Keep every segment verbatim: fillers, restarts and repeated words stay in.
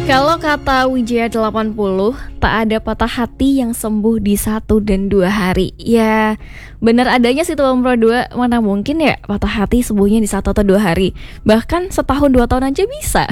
Kalau kata Wijaya delapan puluh, tak ada patah hati yang sembuh di satu dan dua hari. Ya, benar adanya sih Tuan Pro dua, mana mungkin ya patah hati sembuhnya di satu atau dua hari. Bahkan setahun dua tahun aja bisa.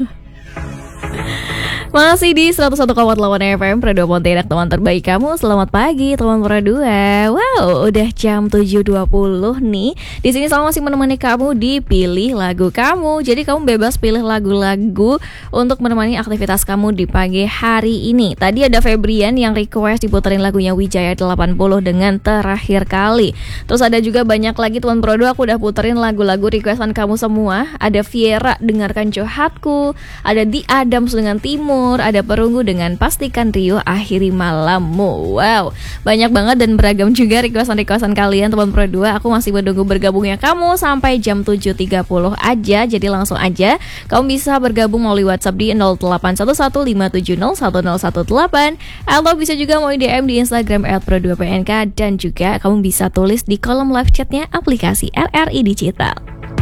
Masih di seratus satu koma delapan F M Pro dua Pontianak, teman terbaik kamu. Selamat pagi teman Pro dua. Wow, udah jam tujuh dua puluh nih. Di sini saya masih menemani kamu di Pilih Lagu Kamu. Jadi kamu bebas pilih lagu-lagu untuk menemani aktivitas kamu di pagi hari ini. Tadi ada Febrian yang request diputerin lagunya Wijaya delapan puluh dengan Terakhir Kali. Terus ada juga banyak lagi teman Pro dua, aku udah puterin lagu-lagu requestan kamu semua. Ada Viera, Dengarkan Curhatku. Ada Di Adams dengan Timur. Ada Perunggu dengan Pastikan Rio Akhiri Malammu. Wow, banyak banget dan beragam juga requestan-requestan kalian teman Pro dua. Aku masih menunggu bergabungnya kamu sampai jam tujuh tiga puluh aja. Jadi langsung aja kamu bisa bergabung melalui WhatsApp di nol delapan satu satu lima tujuh nol satu nol satu delapan, atau bisa juga mau D M di Instagram at pro dua p n k, dan juga kamu bisa tulis di kolom live chatnya aplikasi R R I Digital.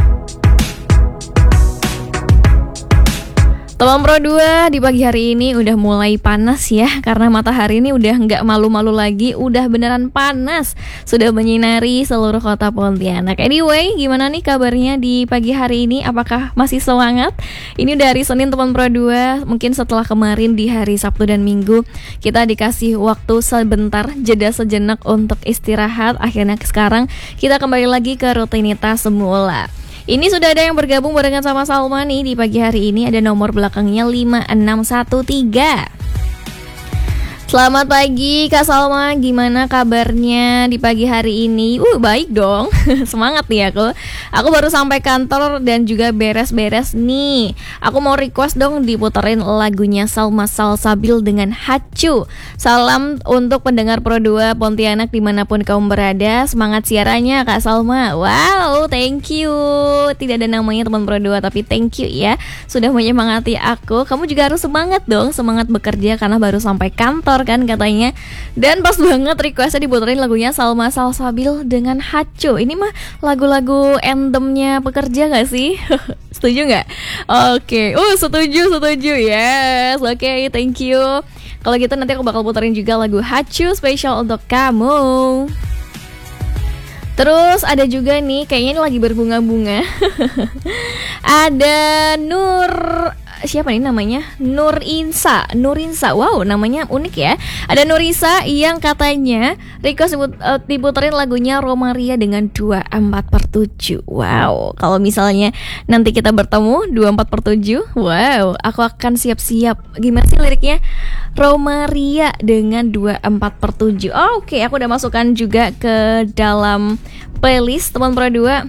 Teman Pro dua, di pagi hari ini udah mulai panas ya, karena matahari ini udah nggak malu-malu lagi, udah beneran panas, sudah menyinari seluruh kota Pontianak. Anyway, gimana nih kabarnya di pagi hari ini? Apakah masih semangat? Ini udah hari Senin teman Pro dua, mungkin setelah kemarin di hari Sabtu dan Minggu kita dikasih waktu sebentar, jeda sejenak untuk istirahat. Akhirnya sekarang kita kembali lagi ke rutinitas semula. Ini sudah ada yang bergabung barengan sama Salma nih di pagi hari ini. Ada nomor belakangnya lima enam satu tiga. Selamat pagi Kak Salma, gimana kabarnya di pagi hari ini? Uh, baik dong, semangat nih aku. Aku baru sampai kantor dan juga beres-beres nih. Aku mau request dong diputerin lagunya Salma Salsabil dengan Hacu. Salam untuk pendengar Pro dua Pontianak dimanapun kamu berada. Semangat siarannya Kak Salma. Wow, thank you. Tidak ada namanya teman Pro dua, tapi thank you ya sudah menyemangati aku. Kamu juga harus semangat dong, semangat bekerja karena baru sampai kantor kan katanya. Dan pas banget requestnya diputerin lagunya Salma Salsabil dengan Hacu. Ini mah lagu-lagu endemnya pekerja gak sih? Setuju gak? Oke, okay. uh setuju, setuju, yes. Oke, okay, thank you. Kalau gitu nanti aku bakal puterin juga lagu Hacu spesial untuk kamu. Terus ada juga nih, kayaknya ini lagi berbunga-bunga. Ada Nur, siapa nih namanya? Nurinsa, Nurinsa. Wow, namanya unik ya. Ada Nurisa yang katanya request uh, diputerin lagunya Romaria dengan dua puluh empat per tujuh. Wow, kalau misalnya nanti kita bertemu dua puluh empat per tujuh, wow, aku akan siap-siap. Gimana sih liriknya? Romaria dengan dua puluh empat per tujuh. Oh, oke, okay. Aku udah masukkan juga ke dalam playlist teman Pro dua.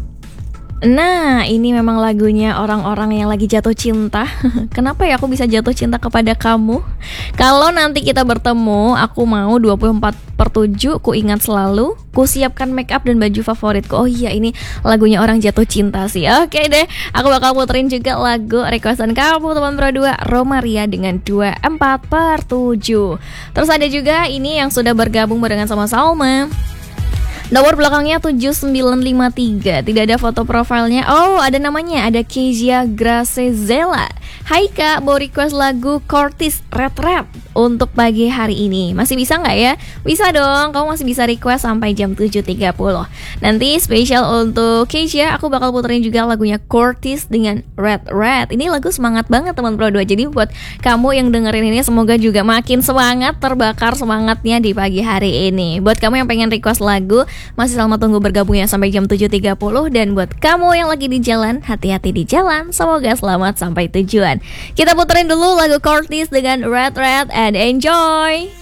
Nah, ini memang lagunya orang-orang yang lagi jatuh cinta. Kenapa ya aku bisa jatuh cinta kepada kamu? Kalau nanti kita bertemu, aku mau dua puluh empat per tujuh, ku ingat selalu, ku siapkan make up dan baju favoritku. Oh iya, ini lagunya orang jatuh cinta sih. Oke deh, aku bakal puterin juga lagu requestan kamu teman Pro dua, Romaria dengan dua puluh empat per tujuh. Terus ada juga ini yang sudah bergabung barengan sama Salma. Nomor belakangnya tujuh sembilan lima tiga. Tidak ada foto profilnya. Oh, ada namanya, ada Kezia Gracezela. Hai Kak, mau request lagu Cortis Red Red untuk pagi hari ini. Masih bisa gak ya? Bisa dong, kamu masih bisa request sampai jam tujuh tiga puluh. Nanti spesial untuk Kezia, aku bakal puterin juga lagunya Cortis dengan Red Red. Ini lagu semangat banget teman Pro dua. Jadi buat kamu yang dengerin ini, semoga juga makin semangat, terbakar semangatnya di pagi hari ini. Buat kamu yang pengen request lagu, masih selamat tunggu bergabungnya sampai jam tujuh tiga puluh. Dan buat kamu yang lagi di jalan, hati-hati di jalan, semoga selamat sampai tujuan. Kita puterin dulu lagu Cortis dengan Red Red and enjoy.